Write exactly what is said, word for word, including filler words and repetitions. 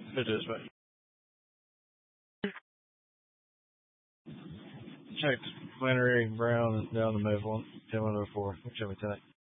It is, but checked Flannery Brown down the middle, ten one oh four. Show me tonight.